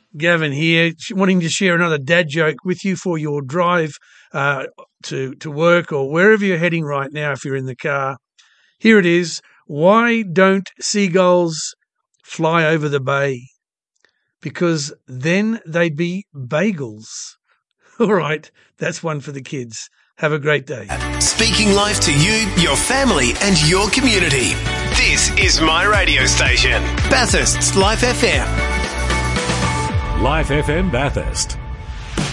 Gavin here, wanting to share another dad joke with you for your drive to work or wherever you're heading right now if you're in the car. Here it is. Why don't seagulls fly over the bay? Because then they'd be bagels. All right, that's one for the kids. Have a great day. Speaking life to you, your family and your community. This is my radio station, Bathurst's Life FM. Life FM Bathurst.